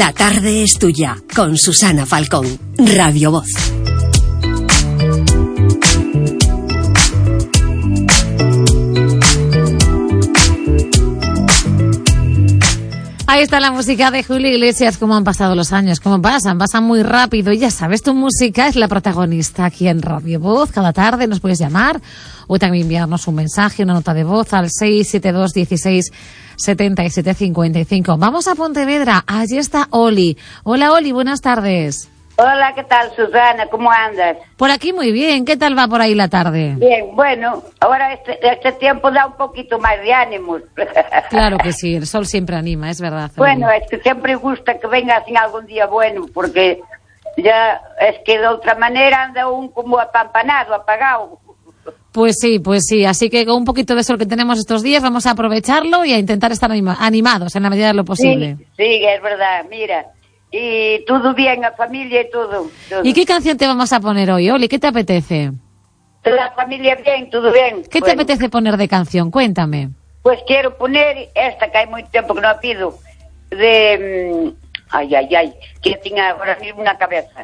La tarde es tuya, con Susana Falcón, Radio Voz. Ahí está la música de Julio Iglesias. Cómo han pasado los años, cómo pasan muy rápido. Y ya sabes, tu música es la protagonista aquí en Radio Voz. Cada tarde nos puedes llamar o también enviarnos un mensaje, una nota de voz al 672 16 77 55. Vamos a Pontevedra, allí está Oli. Hola Oli, buenas tardes. Hola, ¿qué tal, Susana? ¿Cómo andas? Por aquí muy bien. ¿Qué tal va por ahí la tarde? Bien, bueno, ahora este tiempo da un poquito más de ánimos. Claro que sí, el sol siempre anima, es verdad. Bueno, es que siempre gusta que venga así algún día bueno, porque ya es que de otra manera anda un como apampanado, apagado. Pues sí, así que con un poquito de sol que tenemos estos días vamos a aprovecharlo y a intentar estar animados en la medida de lo posible. Sí, es verdad, mira. Y todo bien, la familia y todo. ¿Y qué canción te vamos a poner hoy, Oli? ¿Qué te apetece? La familia bien, todo bien. ¿Qué te apetece poner de canción? Cuéntame. Pues quiero poner esta que hay mucho tiempo que no pido, de... que tenga ahora mismo una cabeza.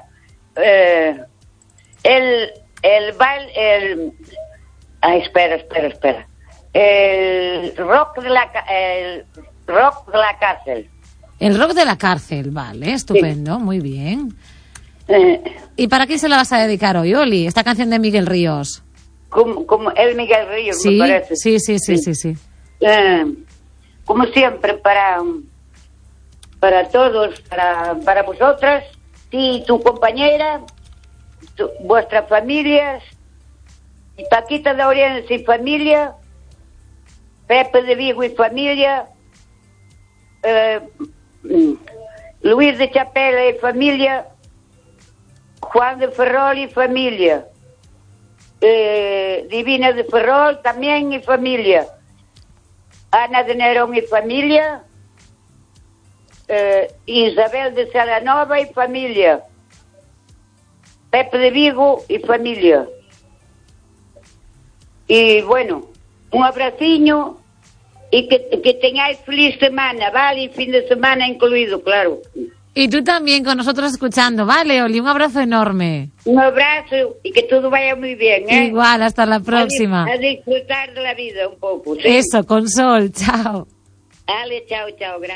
El baile... espera. El rock de la cárcel. El rock de la cárcel, vale, estupendo, sí. Muy bien. ¿Y para quién se la vas a dedicar hoy, Oli? Esta canción de Miguel Ríos. Como el Miguel Ríos, sí, me parece. Sí. Como siempre, para todos, para vosotras, y tu compañera, vuestras familias, y Paquita de Orense y familia, Pepe de Vigo y familia, Luis de Chapela y familia, Juan de Ferrol y familia, Divina de Ferrol también y familia, Ana de Nerón y familia, Isabel de Salanova y familia, Pepe de Vigo y familia. Y bueno, un abraciño y que tengáis feliz semana, ¿vale? Y fin de semana incluido, claro. Y tú también con nosotros escuchando, ¿vale, Oli? Un abrazo enorme. Un abrazo y que todo vaya muy bien, ¿eh? Igual, hasta la próxima. A disfrutar de la vida un poco, ¿sí? Eso, con sol, chao. Vale, chao, gracias.